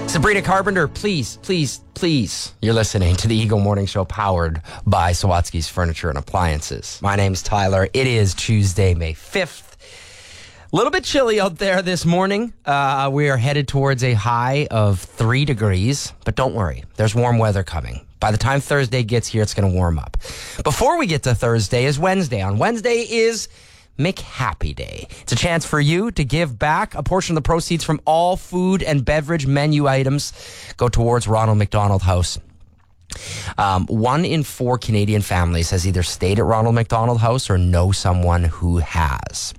Sabrina Carpenter, please, you're listening to the Eagle Morning Show powered by Sawatsky's Furniture and Appliances. My name's Tyler. It is Tuesday, May 5th. A little bit chilly out there this morning. We are headed towards a high of 3 degrees, but don't worry, there's warm weather coming. By the time Thursday gets here, it's going to warm up. Before we get to Thursday is Wednesday. On Wednesday is McHappy Day. It's a chance for you to give back. A portion of the proceeds from all food and beverage menu items go towards Ronald McDonald House. 1 in 4 Canadian families has either stayed at Ronald McDonald House or know someone who has.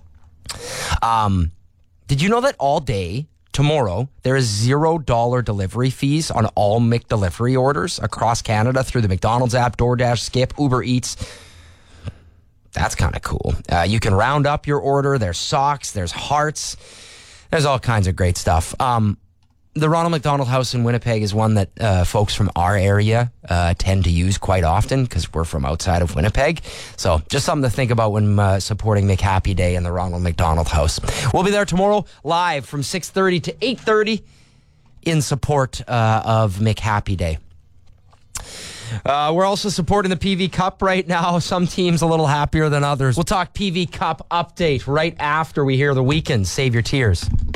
Did you know that all day tomorrow there is $0 delivery fees on all McDelivery orders across Canada through the McDonald's app, DoorDash, Skip, Uber Eats? That's kind of cool. You can round up your order. There's socks. There's hearts. There's all kinds of great stuff. The Ronald McDonald House in Winnipeg is one that folks from our area tend to use quite often because we're from outside of Winnipeg. So just something to think about when supporting McHappy Day and the Ronald McDonald House. We'll be there tomorrow live from 6:30 to 8:30 in support of McHappy Day. We're also supporting the PV Cup right now. Some teams a little happier than others. We'll talk PV Cup update right after we hear the Weeknd. Save your tears.